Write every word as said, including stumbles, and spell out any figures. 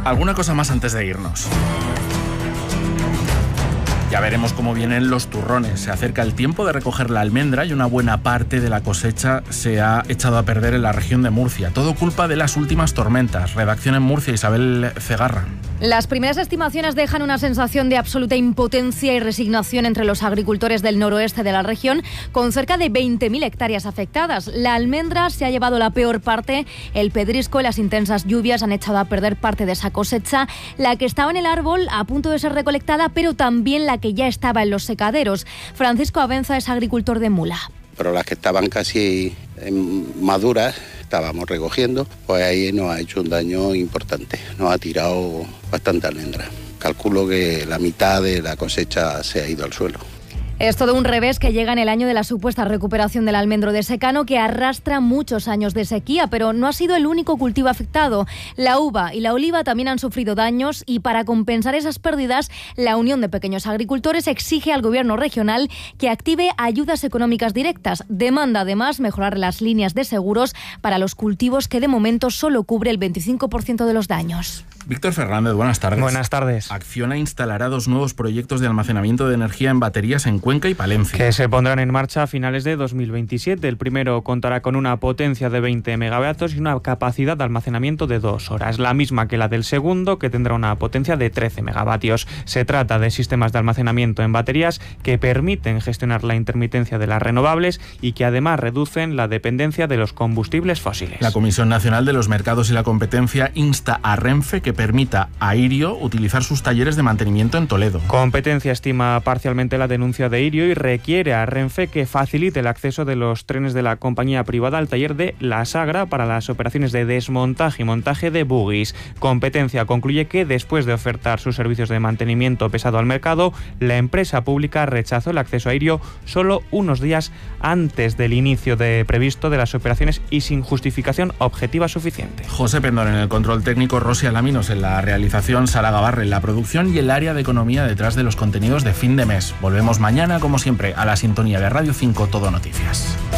Alguna cosa más antes de irnos. Ya veremos cómo vienen los turrones. Se acerca el tiempo de recoger la almendra y una buena parte de la cosecha se ha echado a perder en la región de Murcia. Todo culpa de las últimas tormentas. Redacción en Murcia, Isabel Cegarra. Las primeras estimaciones dejan una sensación de absoluta impotencia y resignación entre los agricultores del noroeste de la región, con cerca de veinte mil hectáreas afectadas. La almendra se ha llevado la peor parte, el pedrisco y las intensas lluvias han echado a perder parte de esa cosecha, la que estaba en el árbol a punto de ser recolectada, pero también la que ya estaba en los secaderos. Francisco Abenza es agricultor de Mula. Pero las que estaban casi maduras, estábamos recogiendo, pues ahí nos ha hecho un daño importante, nos ha tirado bastante almendra. Calculo que la mitad de la cosecha se ha ido al suelo. Es todo un revés que llega en el año de la supuesta recuperación del almendro de secano, que arrastra muchos años de sequía, pero no ha sido el único cultivo afectado. La uva y la oliva también han sufrido daños y para compensar esas pérdidas, la Unión de Pequeños Agricultores exige al Gobierno regional que active ayudas económicas directas. Demanda además mejorar las líneas de seguros para los cultivos, que de momento solo cubre el veinticinco por ciento de los daños. Víctor Fernández, buenas tardes. Buenas tardes. Acciona instalará dos nuevos proyectos de almacenamiento de energía en baterías en Cuenca y Palencia, que se pondrán en marcha a finales de dos mil veintisiete. El primero contará con una potencia de veinte megavatios y una capacidad de almacenamiento de dos horas, la misma que la del segundo, que tendrá una potencia de trece megavatios. Se trata de sistemas de almacenamiento en baterías que permiten gestionar la intermitencia de las renovables y que además reducen la dependencia de los combustibles fósiles. La Comisión Nacional de los Mercados y la Competencia insta a Renfe que permita a Irio utilizar sus talleres de mantenimiento en Toledo. Competencia estima parcialmente la denuncia de Irio y requiere a Renfe que facilite el acceso de los trenes de la compañía privada al taller de La Sagra para las operaciones de desmontaje y montaje de buggies. Competencia concluye que después de ofertar sus servicios de mantenimiento pesado al mercado, la empresa pública rechazó el acceso a Irio solo unos días antes del inicio de previsto de las operaciones y sin justificación objetiva suficiente. José Pendón en el control técnico, Rosy Alaminos en la realización, Sara Gavarre en la producción y el área de economía detrás de los contenidos de fin de mes. Volvemos mañana, como siempre, a la sintonía de Radio cinco Todo Noticias.